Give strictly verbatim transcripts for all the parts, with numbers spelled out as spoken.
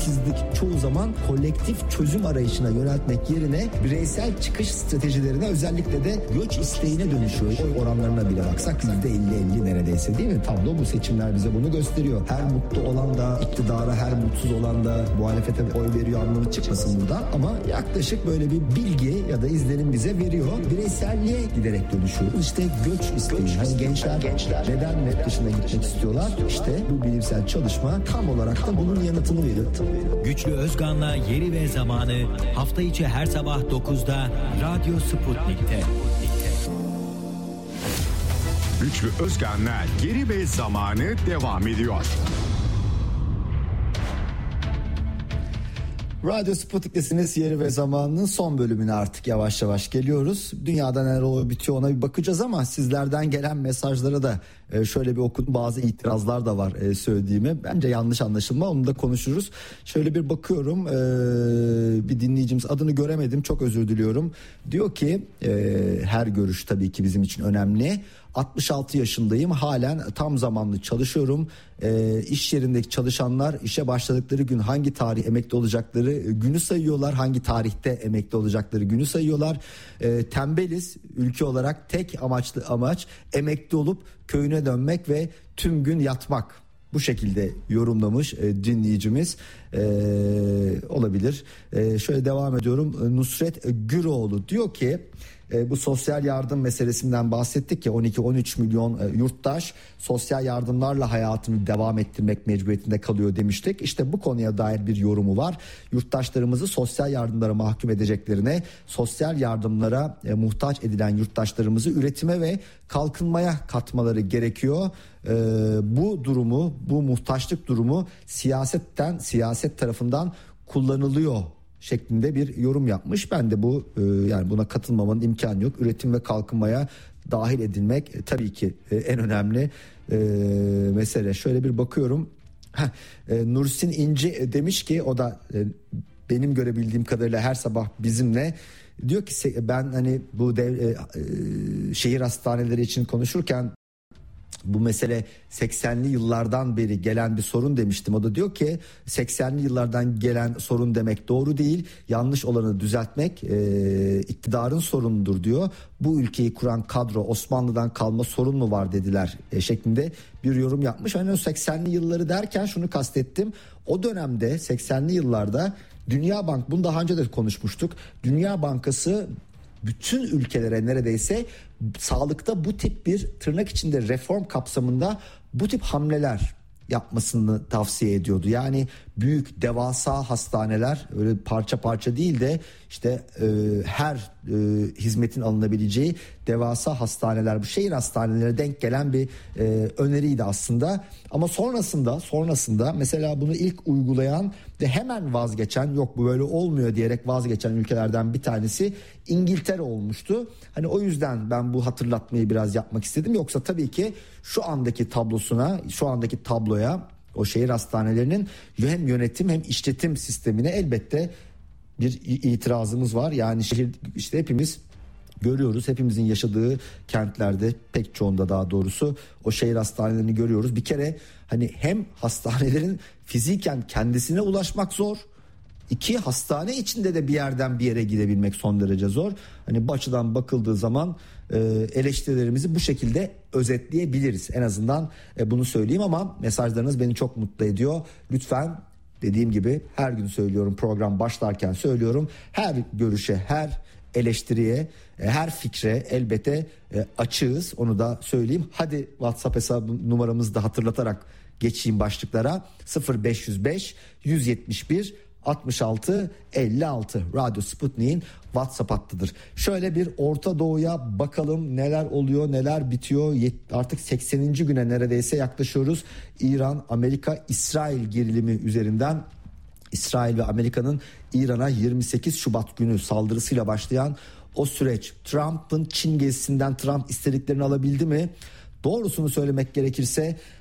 eşitsizlik çoğu zaman kolektif çözüm arayışına yöneltmek yerine bireysel çıkış stratejilerine, özellikle de göç isteğine dönüşüyor. Oy oranlarına bile baksak yüzde elli elli neredeyse, değil mi? Tablo bu, seçimler bize bunu gösteriyor. Her mutlu olan da iktidara, her mutsuz olan da muhalefete oy veriyor anlamı çıkmasın buradan. Ama yaklaşık böyle bir bilgi ya da izlenim bize veriyor. Bireyselliğe giderek dönüşüyoruz. İşte göç isteği. Hani gençler, gençler neden net dışına gitmek istiyorlar? İşte bu bilimsel çalışma tam olarak da bunun yanıtını veriyor. Güçlü Özgan'la Yeri ve Zamanı hafta içi her sabah dokuzda Radyo Sputnik'te. Güçlü Özgan'la Yeri ve Zamanı devam ediyor. Radyo Sputnik'tesiniz. Yeri ve Zamanı'nın son bölümüne artık yavaş yavaş geliyoruz. Dünyada neler oluyor bitiyor ona bir bakacağız ama sizlerden gelen mesajlara da şöyle bir okudum. Bazı itirazlar da var söylediğime. Bence yanlış anlaşılma, onu da konuşuruz. Şöyle bir bakıyorum, bir dinleyicimiz, adını göremedim, çok özür diliyorum. Diyor ki her görüş tabii ki bizim için önemli. altmış altı yaşındayım, halen tam zamanlı çalışıyorum. E, iş yerindeki çalışanlar işe başladıkları gün hangi tarih emekli olacakları günü sayıyorlar. Hangi tarihte emekli olacakları günü sayıyorlar. E, tembeliz ülke olarak, tek amaçlı amaç emekli olup köyüne dönmek ve tüm gün yatmak. Bu şekilde yorumlamış e, dinleyicimiz. E, olabilir. E, şöyle devam ediyorum. Nusret Güroğlu diyor ki, E, bu sosyal yardım meselesinden bahsettik ya, on iki on üç milyon e, yurttaş sosyal yardımlarla hayatını devam ettirmek mecburiyetinde kalıyor demiştik. İşte bu konuya dair bir yorumu var. Yurttaşlarımızı sosyal yardımlara mahkum edeceklerine, sosyal yardımlara e, muhtaç edilen yurttaşlarımızı üretime ve kalkınmaya katmaları gerekiyor. E, bu durumu, bu muhtaçlık durumu siyasetten, siyaset tarafından kullanılıyor şeklinde bir yorum yapmış. Ben de bu e, yani buna katılmamanın imkanı yok. Üretim ve kalkınmaya dahil edilmek e, tabii ki e, en önemli e, mesele. Şöyle bir bakıyorum. Heh, e, Nursin İnci e, demiş ki, o da e, benim görebildiğim kadarıyla her sabah bizimle. Diyor ki ben hani bu dev, e, e, şehir hastaneleri için konuşurken bu mesele seksenli yıllardan beri gelen bir sorun demiştim. O da diyor ki seksenli yıllardan gelen sorun demek doğru değil. Yanlış olanı düzeltmek e, iktidarın sorunudur diyor. Bu ülkeyi kuran kadro Osmanlı'dan kalma sorun mu var dediler e, şeklinde bir yorum yapmış. Hani o seksenli yılları derken şunu kastettim. O dönemde seksenli yıllarda Dünya Bank, bunu daha önce de konuşmuştuk. Dünya Bankası bütün ülkelere neredeyse sağlıkta bu tip bir tırnak içinde reform kapsamında bu tip hamleler yapmasını tavsiye ediyordu. Yani büyük devasa hastaneler, öyle parça parça değil de işte e, her e, hizmetin alınabileceği devasa hastaneler, bu şehir hastanelerine denk gelen bir e, öneriydi aslında. Ama sonrasında sonrasında mesela bunu ilk uygulayan ve hemen vazgeçen, yok bu böyle olmuyor diyerek vazgeçen ülkelerden bir tanesi İngiltere olmuştu. Hani o yüzden ben bu hatırlatmayı biraz yapmak istedim. Yoksa tabii ki şu andaki tablosuna, şu andaki tabloya, o şehir hastanelerinin hem yönetim hem işletim sistemine elbette bir itirazımız var. Yani şehir, işte hepimiz görüyoruz, hepimizin yaşadığı kentlerde, pek çoğunda daha doğrusu o şehir hastanelerini görüyoruz. Bir kere hani hem hastanelerin fiziken kendisine ulaşmak zor, İki, hastane içinde de bir yerden bir yere gidebilmek son derece zor. Hani bu açıdan bakıldığı zaman e, eleştirilerimizi bu şekilde özetleyebiliriz. En azından e, bunu söyleyeyim, ama mesajlarınız beni çok mutlu ediyor. Lütfen, dediğim gibi her gün söylüyorum, program başlarken söylüyorum. Her görüşe, her eleştiriye, her fikre elbette e, açığız. Onu da söyleyeyim. Hadi WhatsApp hesabı numaramızı da hatırlatarak geçeyim başlıklara. sıfır beş yüz beş yüz yetmiş bir altmış altı elli altı Radyo Sputnik'in WhatsApp hattıdır. Şöyle bir Orta Doğu'ya bakalım, neler oluyor, neler bitiyor. Artık sekseninci güne neredeyse yaklaşıyoruz. İran, Amerika, İsrail gerilimi üzerinden. İsrail ve Amerika'nın İran'a yirmi sekiz Şubat günü saldırısıyla başlayan o süreç, Trump'ın Çin gezisinden Trump istediklerini alabildi mi? Doğrusunu söylemek gerekirse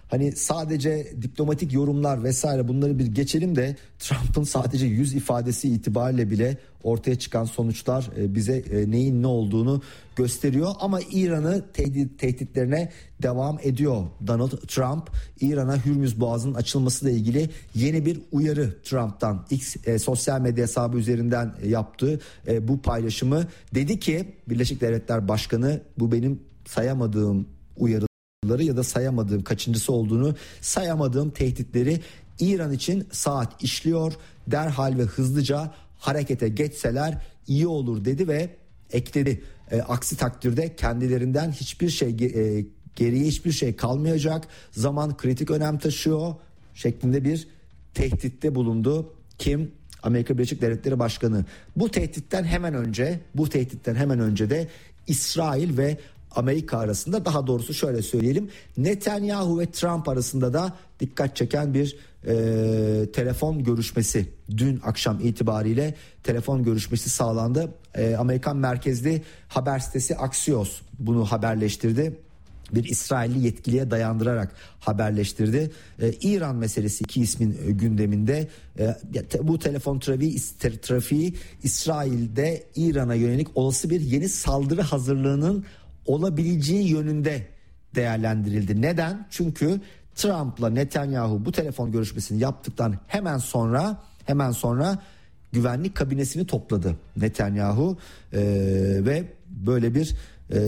hani sadece diplomatik yorumlar vesaire bunları bir geçelim de Trump'ın sadece yüz ifadesi itibariyle bile ortaya çıkan sonuçlar bize neyin ne olduğunu gösteriyor. Ama İran'ı tehdit, tehditlerine devam ediyor Donald Trump. İran'a Hürmüz Boğazı'nın açılmasıyla ilgili yeni bir uyarı Trump'tan X e, sosyal medya hesabı üzerinden yaptığı e, bu paylaşımı, dedi ki Birleşik Devletler Başkanı, bu benim sayamadığım uyarıları ya da sayamadığım kaçıncısı olduğunu sayamadığım tehditleri İran için saat işliyor, derhal ve hızlıca harekete geçseler iyi olur dedi ve ekledi. E, aksi takdirde kendilerinden hiçbir şey e, geriye hiçbir şey kalmayacak. Zaman kritik önem taşıyor şeklinde bir tehditte bulundu. Kim? Amerika Birleşik Devletleri Başkanı. Bu tehditten hemen önce, bu tehditten hemen önce de İsrail ve Amerika arasında, daha doğrusu şöyle söyleyelim, Netanyahu ve Trump arasında da dikkat çeken bir e, telefon görüşmesi, dün akşam itibariyle telefon görüşmesi sağlandı. E, Amerikan merkezli haber sitesi Axios bunu haberleştirdi. Bir İsrailli yetkiliye dayandırarak haberleştirdi. Ee, İran meselesi iki ismin gündeminde. Ee, bu telefon trafiği, trafiği İsrail'de İran'a yönelik olası bir yeni saldırı hazırlığının olabileceği yönünde değerlendirildi. Neden? Çünkü Trump'la Netanyahu bu telefon görüşmesini yaptıktan hemen sonra hemen sonra güvenlik kabinesini topladı Netanyahu ee, ve böyle bir Ee,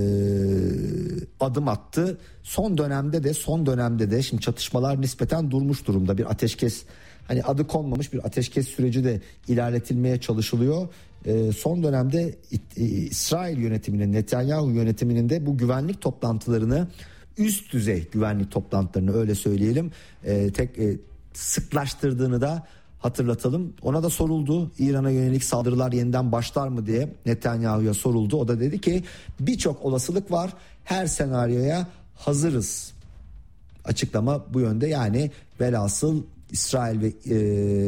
adım attı. Son dönemde de son dönemde de şimdi çatışmalar nispeten durmuş durumda. Bir ateşkes, hani adı konmamış bir ateşkes süreci de ilerletilmeye çalışılıyor. Ee, son dönemde İsrail yönetiminin, Netanyahu yönetiminin de bu güvenlik toplantılarını, üst düzey güvenlik toplantılarını öyle söyleyelim, e, tek e, sıklaştırdığını da hatırlatalım. Ona da soruldu, İran'a yönelik saldırılar yeniden başlar mı diye Netanyahu'ya soruldu. O da dedi ki birçok olasılık var, her senaryoya hazırız. Açıklama bu yönde. Yani velhasıl İsrail ve e,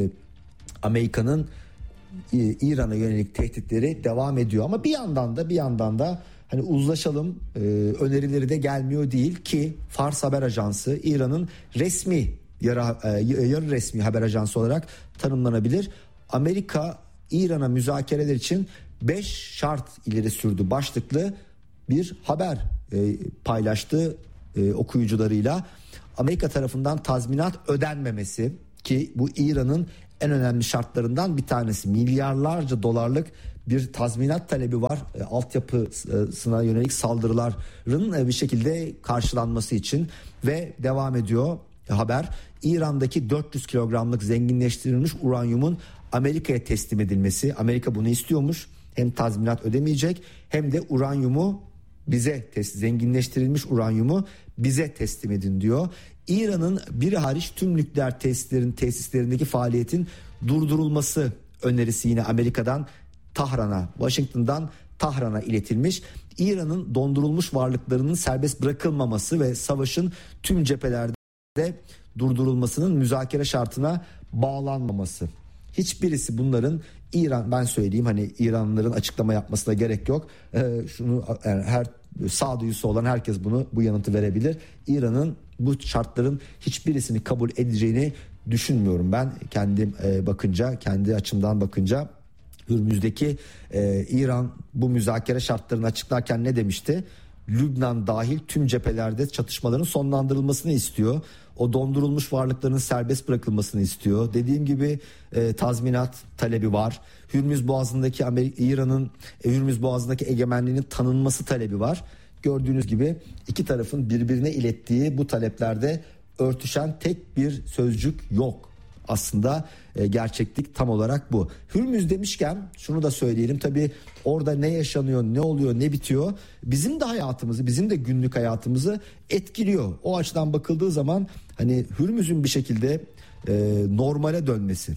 Amerika'nın e, İran'a yönelik tehditleri devam ediyor. Ama bir yandan da bir yandan da hani uzlaşalım e, önerileri de gelmiyor değil ki Fars Haber Ajansı, İran'ın resmi Yarı, yarı resmi haber ajansı olarak tanımlanabilir. Amerika İran'a müzakereler için beş şart ileri sürdü başlıklı bir haber e, paylaştı e, okuyucularıyla. Amerika tarafından tazminat ödenmemesi, ki bu İran'ın en önemli şartlarından bir tanesi, milyarlarca dolarlık bir tazminat talebi var. E, altyapısına yönelik saldırıların e, bir şekilde karşılanması için ve devam ediyor haber. İran'daki dört yüz kilogramlık zenginleştirilmiş uranyumun Amerika'ya teslim edilmesi. Amerika bunu istiyormuş. Hem tazminat ödemeyecek hem de uranyumu bize teslim, zenginleştirilmiş uranyumu bize teslim edin diyor. İran'ın biri hariç tüm nükleer tesislerin tesislerindeki faaliyetin durdurulması önerisi yine Amerika'dan Tahran'a, Washington'dan Tahran'a iletilmiş. İran'ın dondurulmuş varlıklarının serbest bırakılmaması ve savaşın tüm cephelerde durdurulmasının müzakere şartına bağlanmaması. Hiçbirisi bunların İran, ben söyleyeyim, hani İranlıların açıklama yapmasına gerek yok. Ee, şunu yani her sağduyusu olan herkes bunu bu yanıtı verebilir. İran'ın bu şartların hiçbirisini kabul edeceğini düşünmüyorum ben. Kendim e, bakınca, kendi açımdan bakınca Hürmüz'deki e, İran bu müzakere şartlarını açıklarken ne demişti? Lübnan dahil tüm cephelerde çatışmaların sonlandırılmasını istiyor. O dondurulmuş varlıkların serbest bırakılmasını istiyor. Dediğim gibi e, tazminat talebi var. Hürmüz Boğazı'ndaki Amerika, İran'ın e, Hürmüz Boğazı'ndaki egemenliğinin tanınması talebi var. Gördüğünüz gibi iki tarafın birbirine ilettiği bu taleplerde örtüşen tek bir sözcük yok. Aslında e, gerçeklik tam olarak bu. Hürmüz demişken şunu da söyleyelim. Tabii orada ne yaşanıyor, ne oluyor, ne bitiyor bizim de hayatımızı, bizim de günlük hayatımızı etkiliyor. O açıdan bakıldığı zaman hani Hürmüz'ün bir şekilde e, normale dönmesi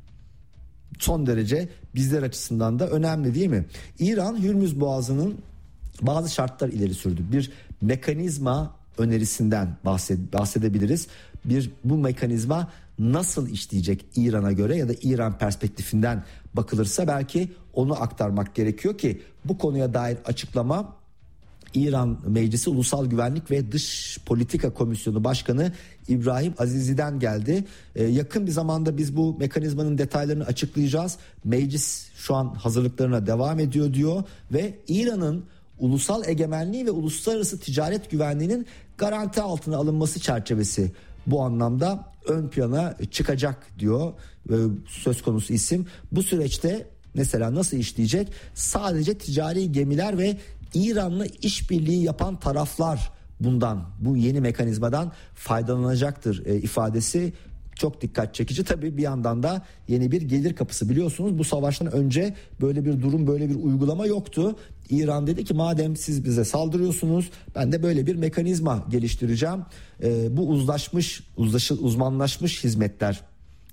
son derece bizler açısından da önemli, değil mi? İran Hürmüz Boğazı'nın bazı şartlar ileri sürdü. Bir mekanizma önerisinden bahsed- bahsedebiliriz. Bir bu mekanizma nasıl işleyecek İran'a göre ya da İran perspektifinden bakılırsa belki onu aktarmak gerekiyor ki bu konuya dair açıklama İran Meclisi Ulusal Güvenlik ve Dış Politika Komisyonu Başkanı İbrahim Azizi'den geldi. Ee, yakın bir zamanda biz bu mekanizmanın detaylarını açıklayacağız. Meclis şu an hazırlıklarına devam ediyor diyor ve İran'ın ulusal egemenliği ve uluslararası ticaret güvenliğinin garanti altına alınması çerçevesi bu anlamda ön plana çıkacak diyor ee, söz konusu isim. Bu süreçte mesela nasıl işleyecek? Sadece ticari gemiler ve İran'la işbirliği yapan taraflar bundan, bu yeni mekanizmadan faydalanacaktır e, ifadesi çok dikkat çekici. Tabii bir yandan da yeni bir gelir kapısı, biliyorsunuz bu savaştan önce böyle bir durum, böyle bir uygulama yoktu. İran dedi ki madem siz bize saldırıyorsunuz, ben de böyle bir mekanizma geliştireceğim. E, bu uzlaşmış, uzlaşı, uzmanlaşmış hizmetler,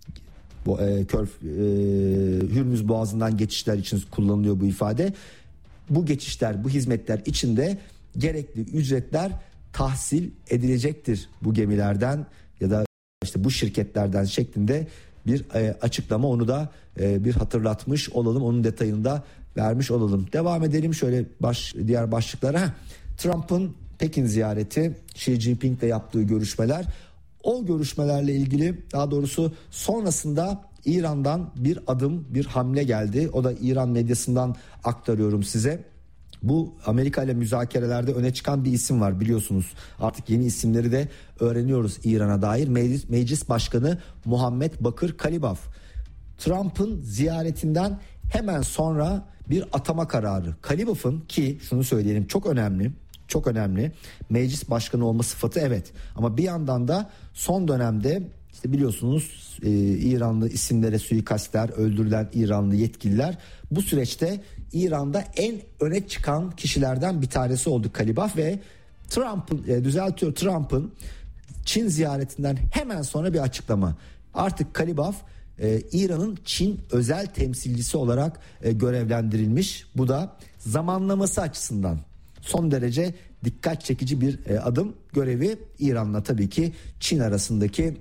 bu e, Körf, e, Hürmüz Boğazı'ndan geçişler için kullanılıyor bu ifade. Bu geçişler, bu hizmetler içinde gerekli ücretler tahsil edilecektir bu gemilerden ya da işte bu şirketlerden şeklinde bir e, açıklama, onu da e, bir hatırlatmış olalım, onun detayını da vermiş olalım. Devam edelim şöyle baş, diğer başlıklara. Trump'ın Pekin ziyareti, Xi Jinping'le yaptığı görüşmeler, o görüşmelerle ilgili, daha doğrusu sonrasında İran'dan bir adım, bir hamle geldi. O da İran medyasından aktarıyorum size. Bu Amerika ile müzakerelerde öne çıkan bir isim var, biliyorsunuz. Artık yeni isimleri de öğreniyoruz İran'a dair. Meclis, Meclis Başkanı Muhammed Bakır Kalibaf, Trump'ın ziyaretinden hemen sonra bir atama kararı. Kalibaf'ın, ki şunu söyleyelim, çok önemli. Çok önemli. Meclis başkanı olma sıfatı evet. Ama bir yandan da son dönemde işte biliyorsunuz e, İranlı isimlere suikastler, öldürülen İranlı yetkililer, bu süreçte İran'da en öne çıkan kişilerden bir tanesi oldu Kalibaf ve Trump'ın e, düzeltiyor Trump'ın Çin ziyaretinden hemen sonra bir açıklama. Artık Kalibaf e, İran'ın Çin özel temsilcisi olarak e, görevlendirilmiş. Bu da zamanlaması açısından son derece dikkat çekici bir e, adım. Görevi İran'la tabii ki Çin arasındaki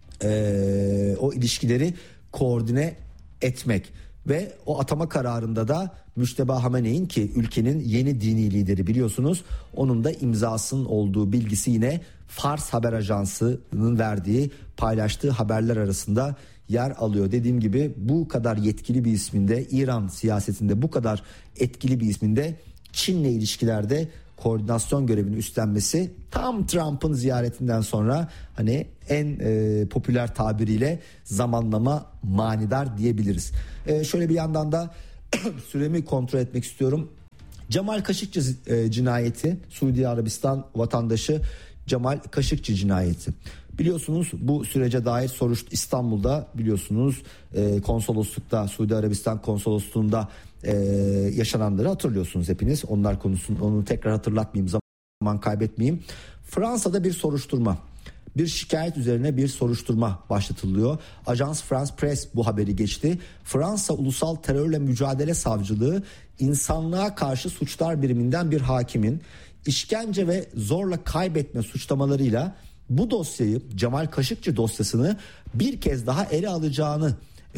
e, o ilişkileri koordine etmek. Ve o atama kararında da Müşteba Hamene'in, ki ülkenin yeni dini lideri biliyorsunuz, onun da imzasının olduğu bilgisi yine Fars Haber Ajansı'nın verdiği, paylaştığı haberler arasında yer alıyor. Dediğim gibi bu kadar yetkili bir isminde, İran siyasetinde bu kadar etkili bir isminde Çin'le ilişkilerde koordinasyon görevini üstlenmesi tam Trump'ın ziyaretinden sonra hani en e, popüler tabiriyle zamanlama manidar diyebiliriz. E, şöyle bir yandan da süremi kontrol etmek istiyorum. Cemal Kaşıkçı e, cinayeti, Suudi Arabistan vatandaşı Cemal Kaşıkçı cinayeti. Biliyorsunuz bu sürece dair soruş İstanbul'da biliyorsunuz e, konsoloslukta, Suudi Arabistan konsolosluğunda e, yaşananları hatırlıyorsunuz hepiniz. Onlar konusunu onu tekrar hatırlatmayayım, zaman kaybetmeyeyim. Fransa'da bir soruşturma, bir şikayet üzerine bir soruşturma başlatılıyor. Ajans France Presse bu haberi geçti. Fransa Ulusal Terörle Mücadele Savcılığı insanlığa karşı suçlar biriminden bir hakimin işkence ve zorla kaybetme suçlamalarıyla bu dosyayı, Cemal Kaşıkçı dosyasını bir kez daha ele alacağını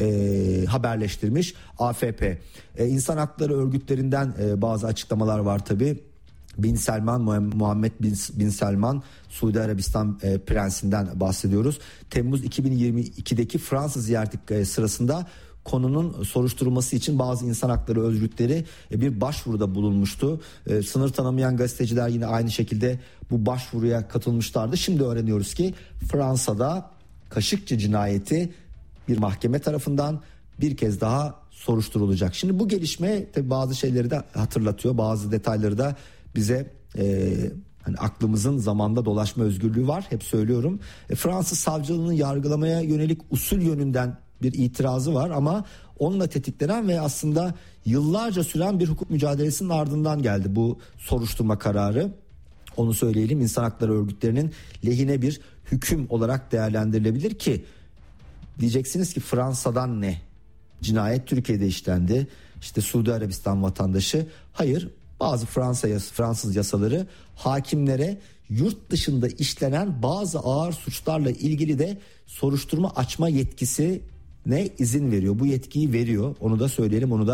e, haberleştirmiş A F P. E, İnsan hakları örgütlerinden e, bazı açıklamalar var tabii. Bin Selman, Muhammed bin, bin Selman, Suudi Arabistan e, prensinden bahsediyoruz. Temmuz iki bin yirmi ikideki Fransa ziyareti e, sırasında konunun soruşturulması için bazı insan hakları örgütleri e, bir başvuruda bulunmuştu. E, sınır tanımayan gazeteciler yine aynı şekilde bu başvuruya katılmışlardı. Şimdi öğreniyoruz ki Fransa'da Kaşıkçı cinayeti bir mahkeme tarafından bir kez daha soruşturulacak. Şimdi bu gelişme tabii bazı şeyleri de hatırlatıyor, bazı detayları da bize e, hani aklımızın zamanda dolaşma özgürlüğü var, hep söylüyorum. E, Fransız savcılığının yargılamaya yönelik usul yönünden bir itirazı var ama onunla tetiklenen ve aslında yıllarca süren bir hukuk mücadelesinin ardından geldi bu soruşturma kararı. Onu söyleyelim, insan hakları örgütlerinin lehine bir hüküm olarak değerlendirilebilir ki diyeceksiniz ki Fransa'dan ne? Cinayet Türkiye'de işlendi. İşte Suudi Arabistan vatandaşı. Hayır, bazı Fransa Fransız yasaları hakimlere yurt dışında işlenen bazı ağır suçlarla ilgili de soruşturma açma yetkisine izin veriyor. Bu yetkiyi veriyor. Onu da söyleyelim, onu da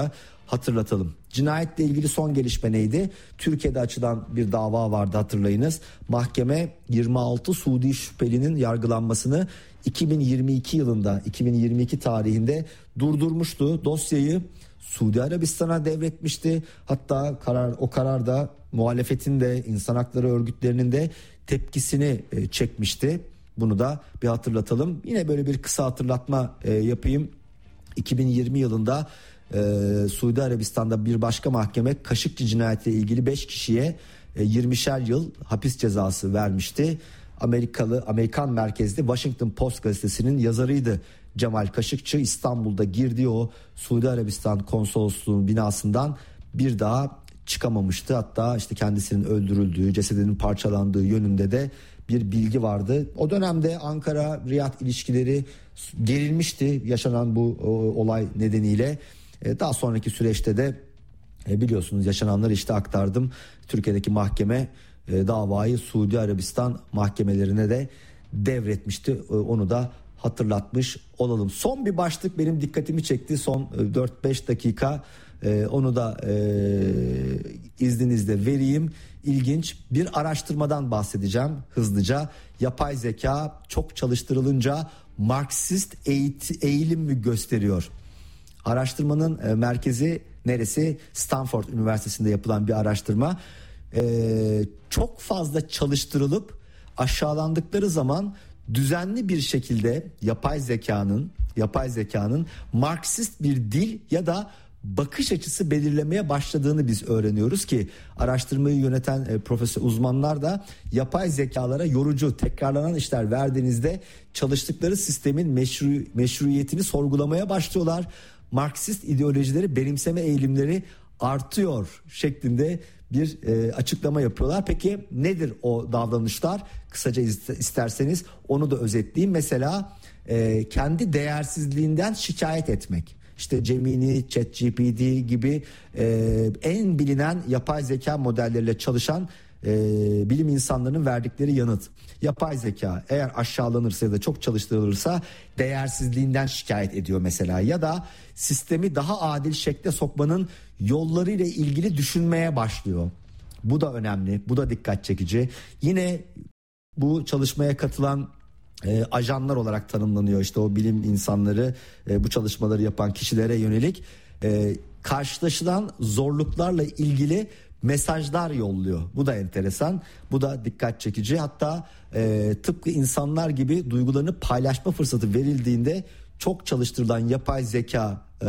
hatırlatalım. Cinayetle ilgili son gelişme neydi? Türkiye'de açılan bir dava vardı, hatırlayınız. Mahkeme yirmi altı Suudi şüphelinin yargılanmasını iki bin yirmi iki yılında, iki bin yirmi iki tarihinde durdurmuştu. Dosyayı Suudi Arabistan'a devretmişti. Hatta karar, o kararda muhalefetin de, insan hakları örgütlerinin de tepkisini e, çekmişti. Bunu da bir hatırlatalım. Yine böyle bir kısa hatırlatma e, yapayım. iki bin yirmi yılında e, Suudi Arabistan'da bir başka mahkeme Kaşıkçı cinayetiyle ilgili beş kişiye e, yirmişer yıl hapis cezası vermişti. Amerikalı, Amerikan merkezli Washington Post gazetesinin yazarıydı Cemal Kaşıkçı. İstanbul'da girdiği o Suudi Arabistan konsolosluğunun binasından bir daha çıkamamıştı. Hatta işte kendisinin öldürüldüğü, cesedinin parçalandığı yönünde de bir bilgi vardı. O dönemde Ankara-Riyad ilişkileri gerilmişti yaşanan bu o, olay nedeniyle. E, daha sonraki süreçte de e, biliyorsunuz yaşananları işte aktardım. Türkiye'deki mahkeme e, davayı Suudi Arabistan mahkemelerine de devretmişti. E, onu da hatırlatmış olalım. Son bir başlık benim dikkatimi çekti. Son e, dört beş dakika e, onu da e, izninizle vereyim. İlginç bir araştırmadan bahsedeceğim hızlıca. Yapay zeka çok çalıştırılınca Marksist eğilim mi gösteriyor? Araştırmanın e, merkezi neresi? Stanford Üniversitesi'nde yapılan bir araştırma. E, çok fazla çalıştırılıp aşağılandıkları zaman düzenli bir şekilde yapay zekanın yapay zekanın Marksist bir dil ya da bakış açısı belirlemeye başladığını biz öğreniyoruz ki araştırmayı yöneten e, profesör uzmanlar da yapay zekalara yorucu, tekrarlanan işler verdiğinizde çalıştıkları sistemin meşru, meşruiyetini sorgulamaya başlıyorlar. Marksist ideolojileri benimseme eğilimleri artıyor şeklinde bir e, açıklama yapıyorlar. Peki nedir o davranışlar? Kısaca isterseniz onu da özetleyeyim. Mesela e, kendi değersizliğinden şikayet etmek. İşte Gemini, ChatGPT gibi e, en bilinen yapay zeka modelleriyle çalışan e, bilim insanlarının verdikleri yanıt. Yapay zeka eğer aşağılanırsa ya da çok çalıştırılırsa değersizliğinden şikayet ediyor mesela. Ya da sistemi daha adil şekle sokmanın yollarıyla ilgili düşünmeye başlıyor. Bu da önemli, bu da dikkat çekici. Yine bu çalışmaya katılan E, ajanlar olarak tanımlanıyor işte o bilim insanları, e, bu çalışmaları yapan kişilere yönelik e, karşılaşılan zorluklarla ilgili mesajlar yolluyor. Bu da enteresan, bu da dikkat çekici. Hatta e, tıpkı insanlar gibi duygularını paylaşma fırsatı verildiğinde çok çalıştırılan yapay zeka e,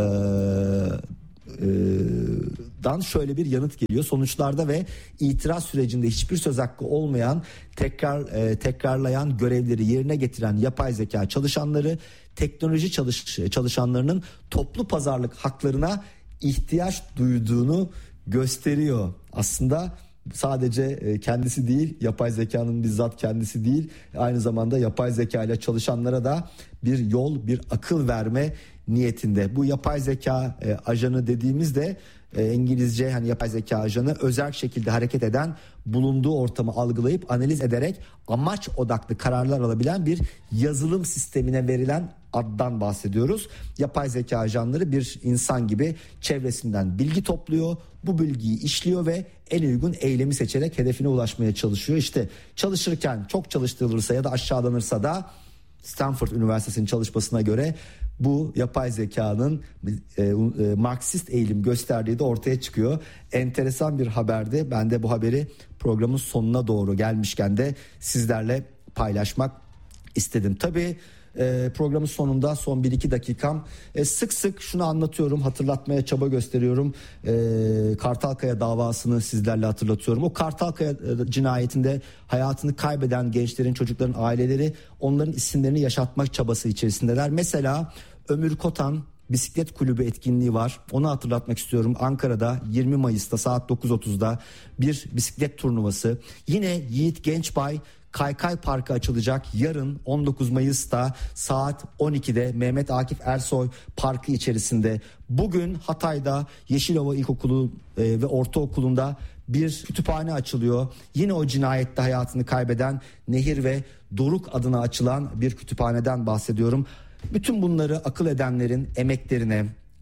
dan şöyle bir yanıt geliyor. Sonuçlarda ve itiraz sürecinde hiçbir söz hakkı olmayan, tekrar e, tekrarlayan görevleri yerine getiren yapay zeka çalışanları teknoloji çalış, çalışanlarının toplu pazarlık haklarına ihtiyaç duyduğunu gösteriyor. Aslında sadece kendisi değil, yapay zekanın bizzat kendisi değil, aynı zamanda yapay zeka ile çalışanlara da bir yol, bir akıl verme niyetinde. Bu yapay zeka e, ajanı dediğimizde e, İngilizce hani yapay zeka ajanı özel şekilde hareket eden, bulunduğu ortamı algılayıp analiz ederek amaç odaklı kararlar alabilen bir yazılım sistemine verilen addan bahsediyoruz. Yapay zeka ajanları bir insan gibi çevresinden bilgi topluyor, bu bilgiyi işliyor ve en uygun eylemi seçerek hedefine ulaşmaya çalışıyor. İşte çalışırken çok çalıştırılırsa ya da aşağılanırsa da Stanford Üniversitesi'nin çalışmasına göre bu yapay zekanın e, e, Marksist eğilim gösterdiği de ortaya çıkıyor. Enteresan bir haberdi. Ben de bu haberi programın sonuna doğru gelmişken de sizlerle paylaşmak istedim. Tabii e, programın sonunda son bir iki dakikam e, sık sık şunu anlatıyorum, hatırlatmaya çaba gösteriyorum. E, Kartalkaya davasını sizlerle hatırlatıyorum. O Kartalkaya e, cinayetinde hayatını kaybeden gençlerin, çocukların aileleri onların isimlerini yaşatmak çabası içerisindeler. Mesela Ömür Kotan bisiklet kulübü etkinliği var. Onu hatırlatmak istiyorum. Ankara'da yirmi Mayıs'ta saat dokuz otuzda bir bisiklet turnuvası. Yine Yiğit Gençbay Kaykay Parkı açılacak. Yarın on dokuz Mayıs'ta saat on ikide Mehmet Akif Ersoy Parkı içerisinde. Bugün Hatay'da Yeşilova İlkokulu e, ve Ortaokulu'nda bir kütüphane açılıyor. Yine o cinayette hayatını kaybeden Nehir ve Doruk adına açılan bir kütüphaneden bahsediyorum. Bütün bunları akıl edenlerin emeklerine,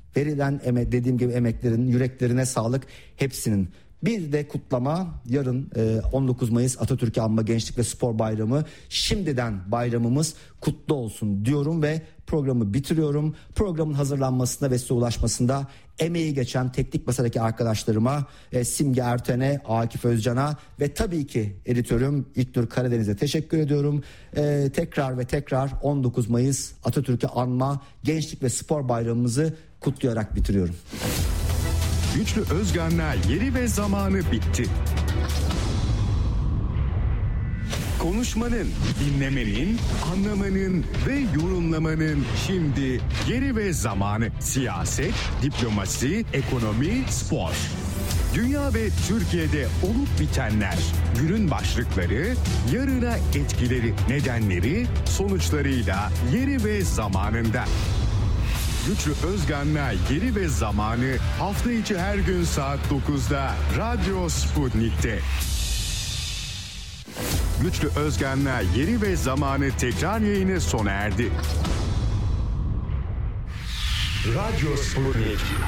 verilen emek, dediğim gibi emeklerin, yüreklerine sağlık hepsinin. Bir de kutlama, yarın on dokuz Mayıs Atatürk'ü Anma Gençlik ve Spor Bayramı. Şimdiden bayramımız kutlu olsun diyorum ve programı bitiriyorum. Programın hazırlanmasında ve size ulaşmasında emeği geçen teknik masadaki arkadaşlarıma, Simge Erten'e, Akif Özcan'a ve tabii ki editörüm İlknur Karadeniz'e teşekkür ediyorum. Ee, tekrar ve tekrar on dokuz Mayıs Atatürk'ü Anma Gençlik ve Spor Bayramımızı kutlayarak bitiriyorum. Güçlü Özgenler yeri ve zamanı bitti. Konuşmanın, dinlemenin, anlamanın ve yorumlamanın şimdi yeri ve zamanı. Siyaset, diplomasi, ekonomi, spor. Dünya ve Türkiye'de olup bitenler, günün başlıkları, yarına etkileri, nedenleri, sonuçlarıyla yeri ve zamanında. Güçlü Özgenler yeri ve zamanı hafta içi her gün saat dokuzda Radyo Sputnik'te. Güçlü Özgenler yeri ve zamanı tekrar yayını sona erdi. Radyo Sputnik.